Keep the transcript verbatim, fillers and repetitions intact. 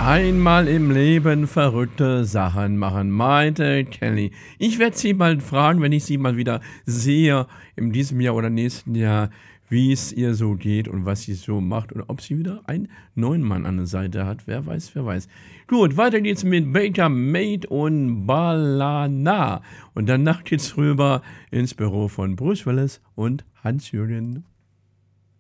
Einmal im Leben verrückte Sachen machen, meinte Kelly. Ich werde sie mal fragen, wenn ich sie mal wieder sehe, in diesem Jahr oder nächsten Jahr, wie es ihr so geht und was sie so macht und ob sie wieder einen neuen Mann an der Seite hat. Wer weiß, wer weiß. Gut, weiter geht's mit Baker Mate und Balana. Und danach geht's rüber ins Büro von Bruce Willis und Hans-Jürgen.